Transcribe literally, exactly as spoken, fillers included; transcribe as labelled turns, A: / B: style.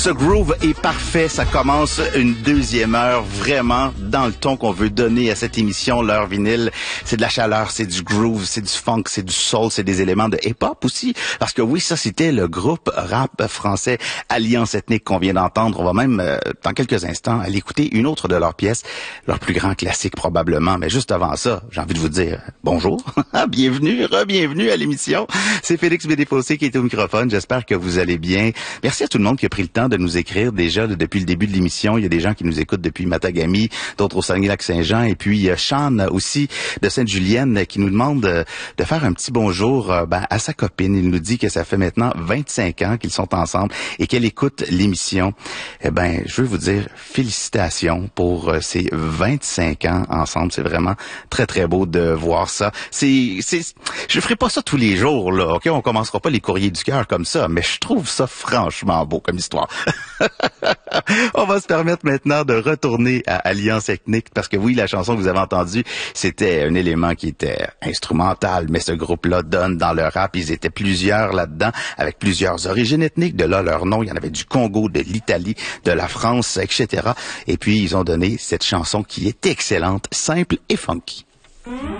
A: Ce groove est parfait, ça commence une deuxième heure vraiment dans le ton qu'on veut donner à cette émission, l'heure vinyle. C'est de la chaleur, c'est du groove, c'est du funk, c'est du soul, c'est des éléments de hip-hop aussi. Parce que oui, ça c'était le groupe rap français Alliance Ethnique qu'on vient d'entendre. On va même, euh, dans quelques instants, aller écouter une autre de leurs pièces, leur plus grand classique probablement. Mais juste avant ça, j'ai envie de vous dire bonjour, bienvenue, re-bienvenue à l'émission. C'est Félix Bédéfossé qui est au microphone. J'espère que vous allez bien. Merci à tout le monde qui a pris le temps de nous écrire déjà là, depuis le début de l'émission. Il y a des gens qui nous écoutent depuis Matagami, d'autres au Saguenay-Lac-Saint-Jean, et puis il y a Sean aussi de Sainte-Julienne qui nous demande de, de faire un petit bonjour euh, ben, à sa copine. Il nous dit que ça fait maintenant vingt-cinq ans qu'ils sont ensemble et qu'elle écoute l'émission. Eh ben, je veux vous dire félicitations pour euh, ces vingt-cinq ans ensemble. C'est vraiment très très beau de voir ça. C'est, c'est, je ferai pas ça tous les jours là. Ok, on commencera pas les courriers du cœur comme ça, mais je trouve ça franchement beau comme histoire. On va se permettre maintenant de retourner à Alliance Ethnique parce que oui, la chanson que vous avez entendue, c'était un élément qui était instrumental, mais ce groupe-là donne dans le rap. Ils étaient plusieurs là-dedans, avec plusieurs origines ethniques, de là leur nom. Il y en avait du Congo, de l'Italie, de la France, et cetera. Et puis, ils ont donné cette chanson qui est excellente, simple et funky.